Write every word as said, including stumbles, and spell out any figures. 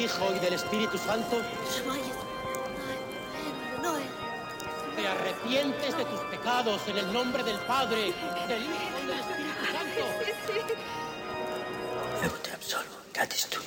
Hijo y del Espíritu Santo? ¿Te arrepientes de tus pecados en el nombre del Padre, del Hijo y del Espíritu Santo? Yo te absolvo, Cat is tú.